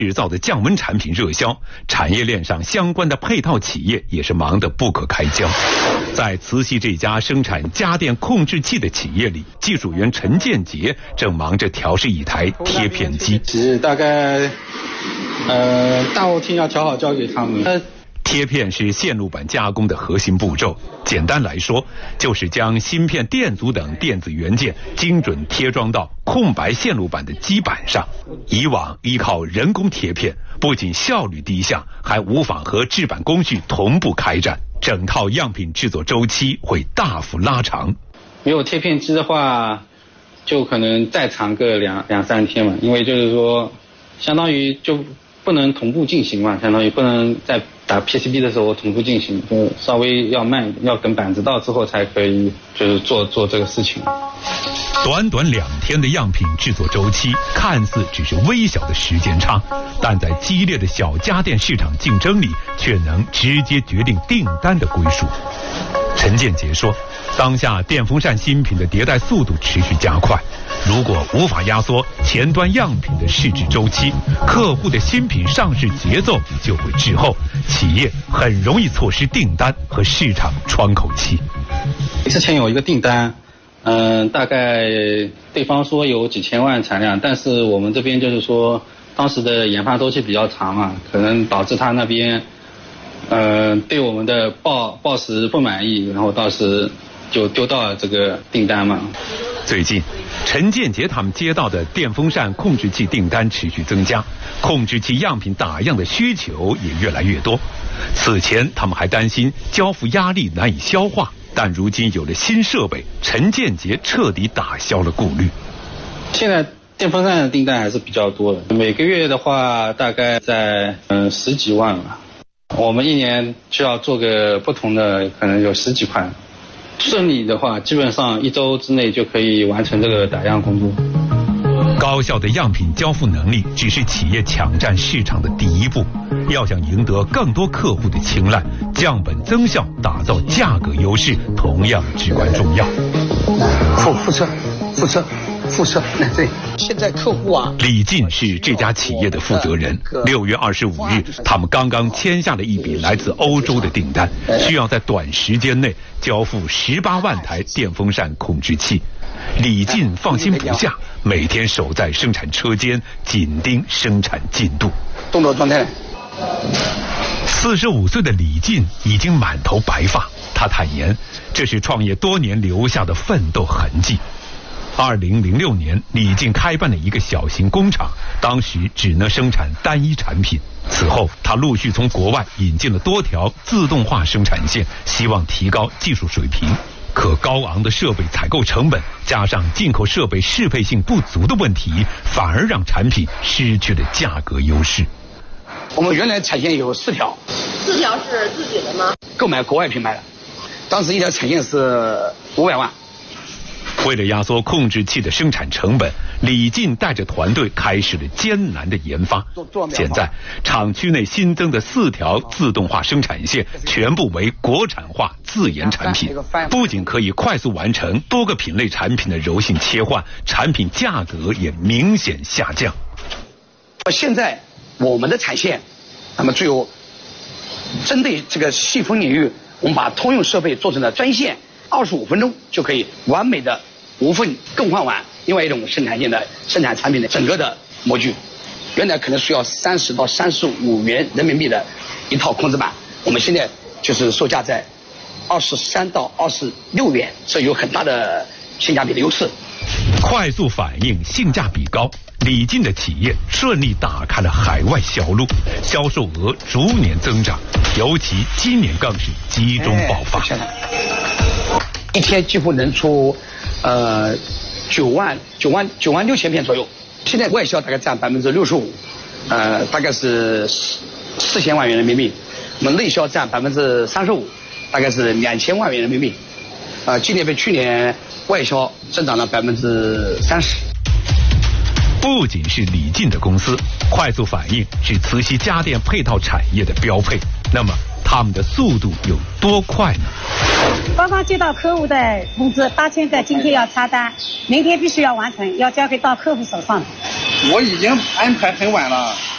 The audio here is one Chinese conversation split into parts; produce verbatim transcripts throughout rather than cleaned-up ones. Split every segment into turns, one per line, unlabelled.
制造的降温产品热销，产业链上相关的配套企业也是忙得不可开交。在慈溪这家生产家电控制器的企业里，技术员陈建杰正忙着调试一台贴片机。
是大概，呃，大后天要调好交给他们。呃
贴片是线路板加工的核心步骤，简单来说，就是将芯片、电阻等电子元件精准贴装到空白线路板的基板上。以往依靠人工贴片，不仅效率低下，还无法和制板工序同步开展，整套样品制作周期会大幅拉长。
没有贴片机的话，就可能再长个两两三天嘛，因为就是说，相当于就不能同步进行嘛，相当于不能在打 P C B 的时候同步进行，就稍微要慢一点，要等板子到之后才可以，就是做做这个事情。
短短两天的样品制作周期，看似只是微小的时间差，但在激烈的小家电市场竞争里，却能直接决定订单的归属。陈建杰说，当下电风扇新品的迭代速度持续加快，如果无法压缩前端样品的试制周期，客户的新品上市节奏就会滞后，企业很容易错失订单和市场窗口期。
之前有一个订单，嗯、呃，大概对方说有几千万产量，但是我们这边就是说，当时的研发周期比较长嘛，可能导致他那边，呃，对我们的报报时不满意，然后到时就丢到了这个订单嘛。
最近，陈建杰他们接到的电风扇控制器订单持续增加，控制器样品打样的需求也越来越多。此前他们还担心交付压力难以消化，但如今有了新设备，陈建杰彻底打消了顾虑。
现在电风扇的订单还是比较多的，每个月的话大概在嗯十几万吧。我们一年需要做个不同的，可能有十几款。顺利的话，基本上一周之内就可以完成这个打样工作。
高效的样品交付能力只是企业抢占市场的第一步，要想赢得更多客户的青睐，降本增效，打造价格优势，同样至关重要。
副副车，副车，副车，对。现在客户啊，
李进是这家企业的负责人。六月二十五日，他们刚刚签下了一笔来自欧洲的订单，需要在短时间内交付十八万台电风扇控制器。李进放心不下，每天守在生产车间，紧盯生产进度。
动作状态。
四十五岁的李进已经满头白发，他坦言，这是创业多年留下的奋斗痕迹。二零零六年，李进开办了一个小型工厂，当时只能生产单一产品。此后，他陆续从国外引进了多条自动化生产线，希望提高技术水平。可高昂的设备采购成本，加上进口设备适配性不足的问题，反而让产品失去了价格优势。
我们原来产线有四条，
四条是自己的吗？
购买国外品牌的，当时一条产线是五百万。
为了压缩控制器的生产成本，李进带着团队开始了艰难的研发。现在，厂区内新增的四条自动化生产线全部为国产化自研产品，不仅可以快速完成多个品类产品的柔性切换，产品价格也明显下降。
现在我们的产线，那么具有针对这个细分领域，我们把通用设备做成了专线，二十五分钟就可以完美的无缝更换完另外一种生产线的生产产品的整个的模具。原来可能需要三十到三十五元人民币的一套控制板，我们现在就是售价在二十三到二十六元，这有很大的性价比的优势。
快速反应，性价比高，李进的企业顺利打开了海外销路，销售额逐年增长，尤其今年更是集中爆发。
一天几乎能出呃九万九万九万六千片左右，现在外销大概占百分之六十五，呃大概是四千万元人民币，我们内销占百分之三十五，大概是两千万元人民币，呃今年比去年外销增长了百分之三十。
不仅是李进的公司，快速反应是慈溪家电配套产业的标配。那么他们的速度有多快呢？
刚刚接到客户的通知，八千个今天要插单，明天必须要完成，要交给到客户手上。
我已经安排很晚了。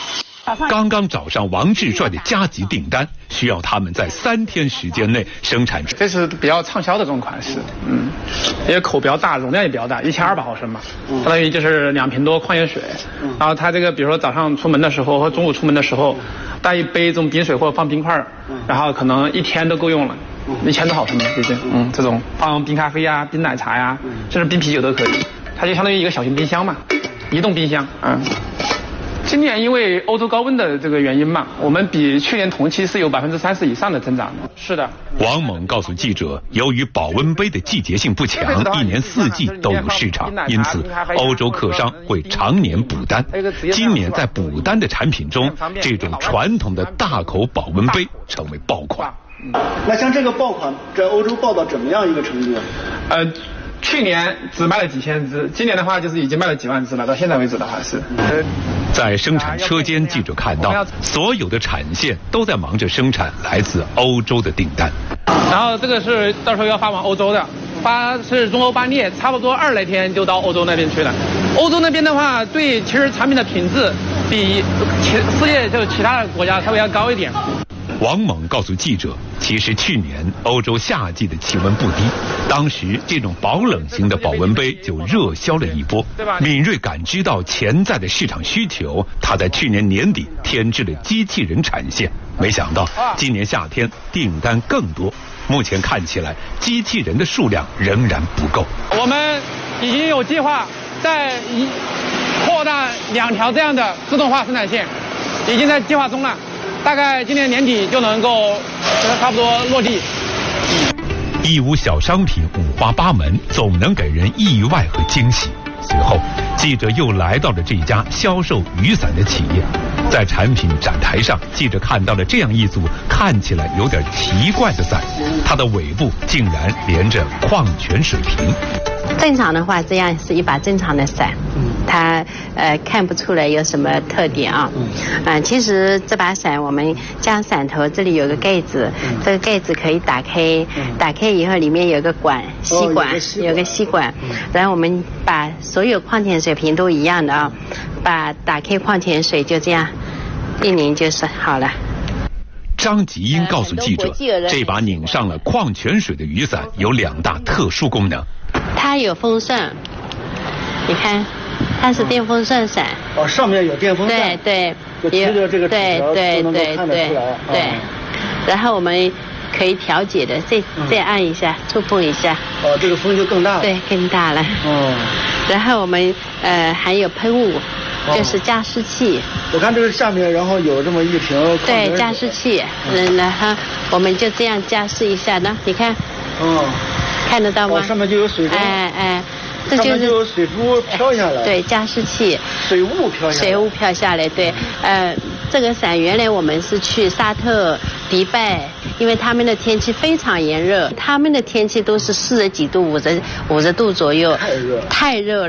刚刚找上王志帅的加急订单，需要他们在三天时间内生产出。
这是比较畅销的这种款式，嗯，也口比较大，容量也比较大，一千二百毫升嘛，相当于就是两瓶多矿泉水。然后他这个，比如说早上出门的时候和中午出门的时候，带一杯这种冰水或者放冰块，然后可能一天都够用了，一千多毫升嘛，毕竟，嗯，这种放冰咖啡呀、冰奶茶呀，甚至冰啤酒都可以。它就相当于一个小型冰箱嘛，移动冰箱，嗯。今年因为欧洲高温的这个原因嘛，我们比去年同期是有百分之三十以上的增长的。是的。
王猛告诉记者，由于保温杯的季节性不强，一年四季都有市场，因此欧洲客商会常年补单。今年在补单的产品中，这种传统的大口保温杯成为爆款。
那像这个爆款在欧洲爆到怎么样一个程度？
呃。去年只卖了几千只，今年的话就是已经卖了几万只了。到现在为止的话是。
在生产车间，记者看到所有的产线都在忙着生产来自欧洲的订单。
然后这个是到时候要发往欧洲的，发是中欧班列，差不多二来天就到欧洲那边去了。欧洲那边的话，对其实产品的品质比其世界就其他的国家稍微要高一点。
王猛告诉记者，其实去年欧洲夏季的气温不低，当时这种保冷型的保温杯就热销了一波。敏锐感知到潜在的市场需求，他在去年年底添置了机器人产线，没想到今年夏天订单更多。目前看起来，机器人的数量仍然不够。
我们已经有计划在扩大两条这样的自动化生产线，已经在计划中了。大概今年年底就能够差不多落地。
义乌小商品五花八门，总能给人意外和惊喜。随后，记者又来到了这家销售雨伞的企业，在产品展台上，记者看到了这样一组看起来有点奇怪的伞，它的尾部竟然连着矿泉水瓶。
正常的话，这样是一把正常的伞，它呃看不出来有什么特点啊。嗯、呃，其实这把伞我们将伞头这里有个盖子，嗯、这个盖子可以打开，嗯、打开以后里面有个管吸管，哦、有, 有个吸管，嗯、然后我们把所有矿泉水瓶都一样的啊，把打开矿泉水就这样一拧就是好了。
张吉英告诉记者，这把拧上了矿泉水的雨伞有两大特殊功能。
它有风扇，你看，它是电风扇伞。
哦，上面有电风扇。
对对，
贴着这个纸条
对
都能够看得出来。
对，对然后我们可以调节的，再再按一下，触碰一下。
哦，这个风就更大了。
对，更大了。哦。然后我们呃还有喷雾。就是加湿器，
我看这个下面，然后有这么一瓶。
对，加湿器，嗯，然后我们就这样加湿一下呢，你看，哦，看得到吗？
哦，上面就有水珠，
哎哎，这
就是就有水珠飘下来。
对，加湿器，
水雾飘下来。
水雾飘下来，对，呃，这个伞原来我们是去沙特、迪拜，因为他们的天气非常炎热，他们的天气都是四十几度、五十五十度左右，
太热，
太热了。